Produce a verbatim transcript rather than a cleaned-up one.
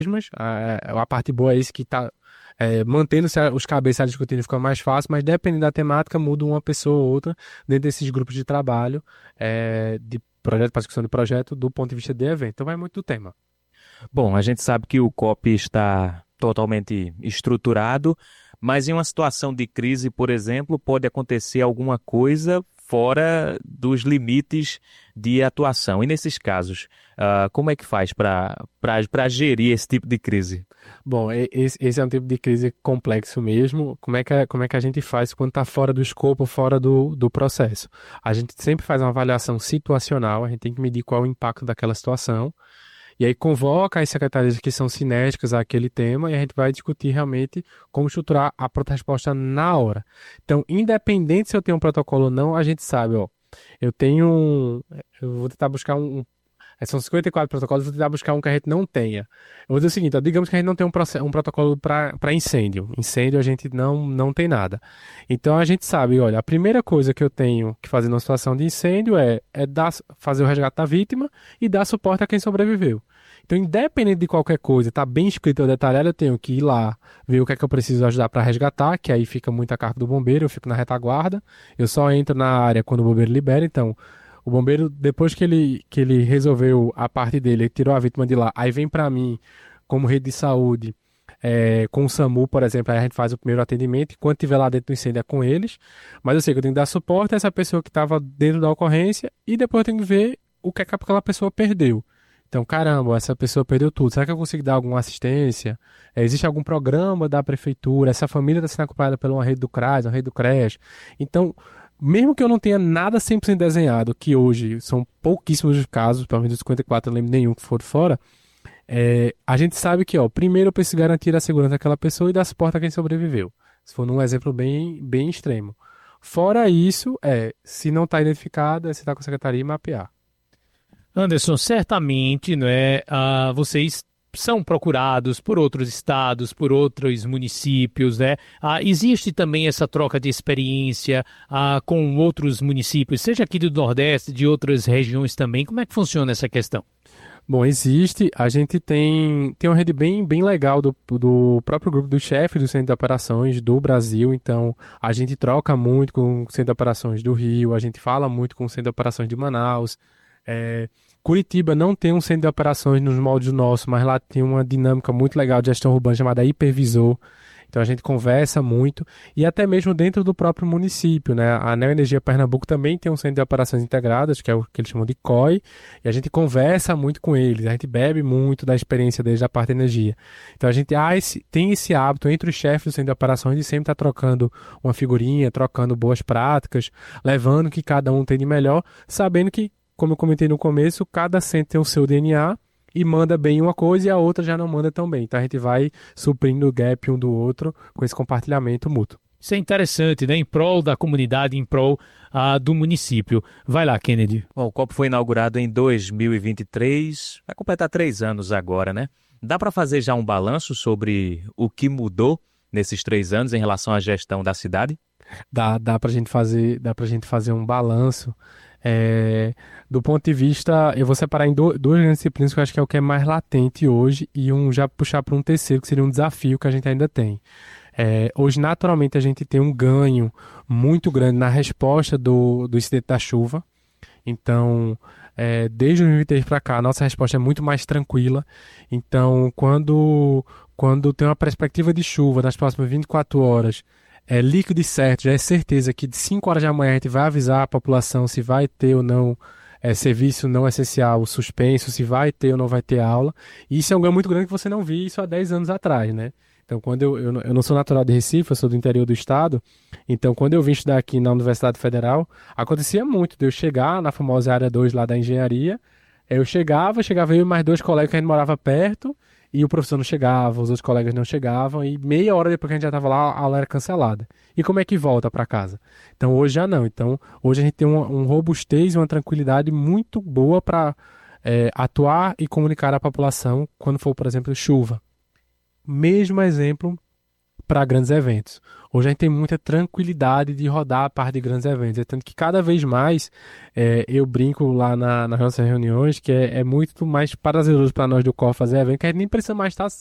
mesmas. A, a parte boa é isso que está mantendo os cabeças discutindo fica mais fácil, mas dependendo da temática, muda uma pessoa ou outra dentro desses grupos de trabalho, é, de projeto para discussão de projeto, do ponto de vista de evento. Então vai muito do tema. Bom, a gente sabe que o C O P está totalmente estruturado, mas em uma situação de crise, por exemplo, pode acontecer alguma coisa fora dos limites de atuação. E nesses casos, ah, como é que faz para para gerir esse tipo de crise? Bom, e- esse, esse é um tipo de crise complexo mesmo. Como é que, a- como é que a gente faz quando está fora do escopo, fora do, do processo? A gente sempre faz uma avaliação situacional, a gente tem que medir qual é o impacto daquela situação. E aí convoca as secretarias que são cinéticas àquele tema e a gente vai discutir realmente como estruturar a pronta resposta na hora. Então, independente se eu tenho um protocolo ou não, a gente sabe, ó, eu tenho, um- eu vou tentar buscar um, um- é, são cinquenta e quatro protocolos, vou tentar buscar um que a gente não tenha. Eu vou dizer o seguinte, ó, digamos que a gente não tem um, proce- um protocolo para para incêndio. Incêndio a gente não, não tem nada. Então a gente sabe, olha, a primeira coisa que eu tenho que fazer numa situação de incêndio é, é dar, fazer o resgate da vítima e dar suporte a quem sobreviveu. Então, independente de qualquer coisa, tá bem escrito ou detalhado, eu tenho que ir lá ver o que é que eu preciso ajudar para resgatar, que aí fica muito a cargo do bombeiro, eu fico na retaguarda, eu só entro na área quando o bombeiro libera, então o bombeiro, depois que ele, que ele resolveu a parte dele, ele tirou a vítima de lá, aí vem para mim, como rede de saúde, é, com o SAMU, por exemplo, aí a gente faz o primeiro atendimento, e quando estiver lá dentro do incêndio é com eles, mas eu sei que eu tenho que dar suporte a essa pessoa que estava dentro da ocorrência, e depois eu tenho que ver o que é que aquela pessoa perdeu. Então, caramba, essa pessoa perdeu tudo. Será que eu consigo dar alguma assistência? É, existe algum programa da prefeitura? Essa família está sendo acompanhada por uma rede do CRAS, uma rede do CREAS. Então, mesmo que eu não tenha nada cem por cento desenhado, que hoje são pouquíssimos os casos, pelo menos dos cinquenta e quatro eu não lembro nenhum que for de fora, é, a gente sabe que, ó, primeiro eu preciso garantir a segurança daquela pessoa e dar suporte a quem sobreviveu. Se for num exemplo bem, bem extremo. Fora isso, é, se não está identificado, é citar com a secretaria e mapear. Anderson, certamente, não é, ah, vocês são procurados por outros estados, por outros municípios, né? Ah, existe também essa troca de experiência ah, com outros municípios, seja aqui do Nordeste, de outras regiões também. Como é que funciona essa questão? Bom, existe. A gente tem, tem uma rede bem, bem legal do, do próprio grupo dos chefes do Centro de Operações do Brasil. Então, a gente troca muito com o Centro de Operações do Rio, a gente fala muito com o Centro de Operações de Manaus. É, Curitiba não tem um centro de operações nos moldes nossos, mas lá tem uma dinâmica muito legal de gestão urbana chamada Hipervisor. Então a gente conversa muito e até mesmo dentro do próprio município, né? A Neoenergia Pernambuco também tem um centro de operações integradas, que é o que eles chamam de C O I, e a gente conversa muito com eles, a gente bebe muito da experiência deles da parte de energia. Então a gente ah, esse, tem esse hábito entre os chefes do centro de operações de sempre estar trocando uma figurinha, trocando boas práticas, levando o que cada um tem de melhor, sabendo que, como eu comentei no começo, cada centro tem o seu D N A e manda bem uma coisa e a outra já não manda tão bem. Então a gente vai suprindo o gap um do outro com esse compartilhamento mútuo. Isso é interessante, né? Em prol da comunidade, em prol ah, do município. Vai lá, Kennedy. Bom, o Copo foi inaugurado em dois mil e vinte e três, vai completar três anos agora, né? Dá para fazer já um balanço sobre o que mudou nesses três anos em relação à gestão da cidade? Dá, dá pra gente fazer, dá pra gente fazer um balanço. É, do ponto de vista, eu vou separar em do, duas grandes disciplinas que eu acho que é o que é mais latente hoje e um já puxar para um terceiro, que seria um desafio que a gente ainda tem. É, hoje, naturalmente, a gente tem um ganho muito grande na resposta do, do incidente da chuva. Então, é, desde dois mil e vinte e três para cá, a nossa resposta é muito mais tranquila. Então, quando, quando tem uma perspectiva de chuva nas próximas vinte e quatro horas, é líquido e certo, já é certeza que de cinco horas da manhã a gente vai avisar a população se vai ter ou não é, serviço não essencial suspenso, se vai ter ou não vai ter aula. E isso é um ganho muito grande que você não via isso há dez anos atrás, né? Então, quando eu, eu, não- eu não sou natural de Recife, eu sou do interior do estado. Então, quando eu vim estudar aqui na Universidade Federal, acontecia muito de eu chegar na famosa área dois lá da engenharia. Eu chegava, chegava eu e mais dois colegas que a gente morava perto, e o professor não chegava, os outros colegas não chegavam, e meia hora depois que a gente já estava lá, a aula era cancelada. E como é que volta para casa? Então, hoje já não. Então, hoje a gente tem um, um robustez e uma tranquilidade muito boa para atuar e comunicar à população quando for, por exemplo, chuva. Mesmo exemplo para grandes eventos. Hoje a gente tem muita tranquilidade de rodar a parte de grandes eventos. É tanto que cada vez mais é, eu brinco lá na, nas nossas reuniões que é, é muito mais prazeroso para nós do C O F fazer evento, que a gente nem precisa mais estar